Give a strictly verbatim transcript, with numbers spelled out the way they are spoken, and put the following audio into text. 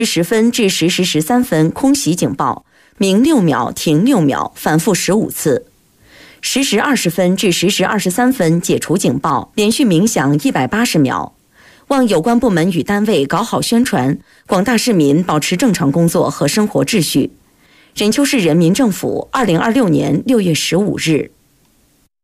十分至十时十三分空袭警报，鸣六秒停六秒，反复十五次。十时二十分至十时二十三分解除警报，连续鸣响一百八十秒。望有关部门与单位搞好宣传，广大市民保持正常工作和生活秩序。任丘市人民政府二零二六年六月十五日。